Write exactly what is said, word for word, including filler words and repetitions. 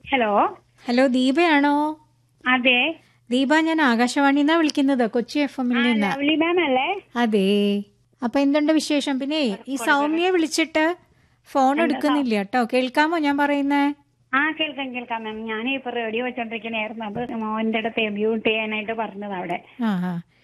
Hello hello ദീപയാണോ? അതെ. ദീപ, ഞാൻ ആകാശവാണിന്നാ വിളിക്കുന്നത്, കൊച്ചി എഫ് എമ്മിൽ ആ നിന്ന്. ലവ്ലി മാം അല്ലേ? അതെ. അപ്പൊ എന്തുണ്ട് വിശേഷം? പിന്നെ ഈ സൗമ്യയെ വിളിച്ചിട്ട് ഫോൺ എന്താ സൗ- എടുക്കുന്നില്ല കേട്ടോ. കേൾക്കാമോ ഞാൻ പറയുന്നേ? ആ കേൾക്കാം കേൾക്കാം മാം. ഞാൻ ഇപ്പൊ റേഡിയോ വെച്ചോണ്ടിരിക്കണായിരുന്നു. അത് മോന്റെ അടുത്ത് മ്യൂട്ട് ചെയ്യാനായിട്ട് പറഞ്ഞത് അവിടെ. ആ ആ